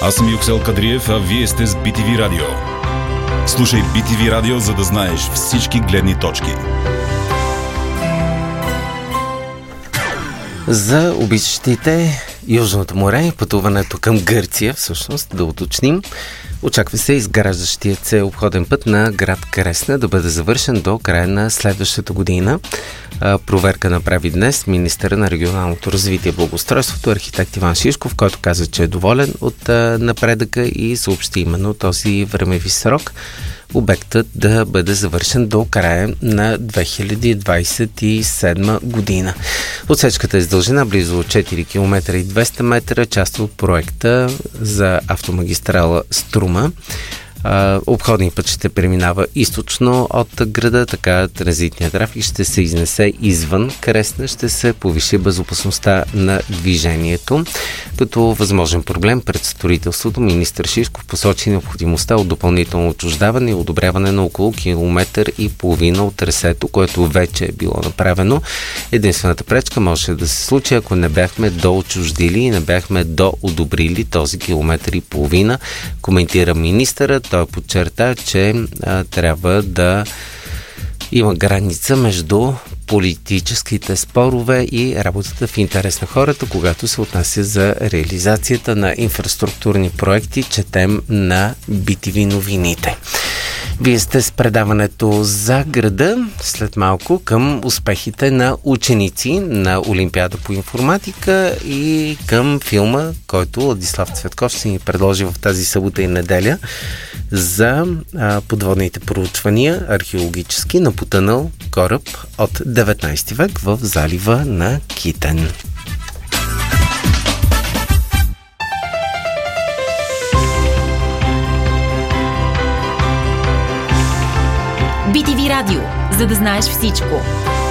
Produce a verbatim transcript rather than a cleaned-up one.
Аз съм Юксел Кадриев, а вие сте с Би Ти Ви Радио. Слушай Би Ти Ви Радио, за да знаеш всички гледни точки. За обичащите Южното море и пътуването към Гърция, всъщност, да уточним, очаква се изграждащият се обходен път на град Кресна да бъде завършен до края на следващата година. Проверка направи днес министъра на регионалното развитие и благоустройството, архитект Иван Шишков, който каза, че е доволен от напредъка и съобщи именно този времеви срок обектът да бъде завършен до края на две хиляди двадесет и седма година. Отсечката е с дължина близо четири километра и двеста метра, част от проекта за автомагистрала Струма. Обходният път ще преминава източно от града, така транзитният трафик ще се изнесе извън Кресна, ще се повиши безопасността на движението. Като възможен проблем пред строителството, министър Шишков посочи необходимостта от допълнително отчуждаване и одобряване на около километър и половина от трасето, което вече е било направено. Единствената пречка може да се случи, ако не бяхме доотчуждили и не бяхме доодобрили този километър и половина, коментира министърът. Той подчерта, че а, трябва да има граница между политическите спорове и работата в интерес на хората, когато се отнася за реализацията на инфраструктурни проекти. Четем на Би Ти Ви новините. Вие сте с предаването за града, след малко към успехите на ученици на Олимпиада по информатика и към филма, който Владислав Цветков ще ни предложи в тази събота и неделя за а, подводните проучвания археологически на потънал кораб от деветнадесети век в залива на Китен. Би Ти Ви Радио, за да знаеш всичко.